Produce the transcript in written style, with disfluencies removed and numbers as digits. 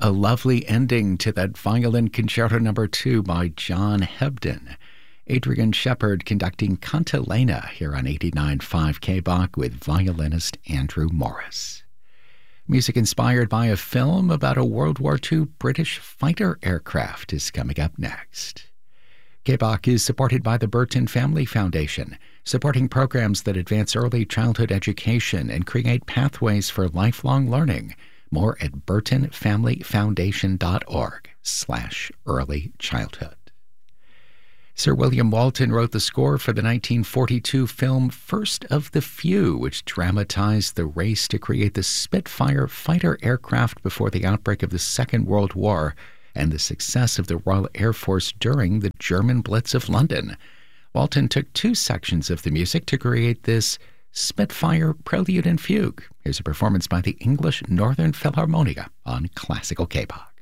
a lovely ending to that Violin Concerto No. 2 by John Hebden. Adrian Shepard conducting Cantilena here on 89.5 KBach with violinist Andrew Morris. Music inspired by a film about a World War II British fighter aircraft is coming up next. KBach is supported by the Burton Family Foundation, supporting programs that advance early childhood education and create pathways for lifelong learning. More at burtonfamilyfoundation.org/earlychildhood. Sir William Walton wrote the score for the 1942 film First of the Few, which dramatized the race to create the Spitfire fighter aircraft before the outbreak of the Second World War and the success of the Royal Air Force during the German Blitz of London. Walton took two sections of the music to create this Spitfire Prelude and Fugue. Here's a performance by the English Northern Philharmonia on Classical KBach.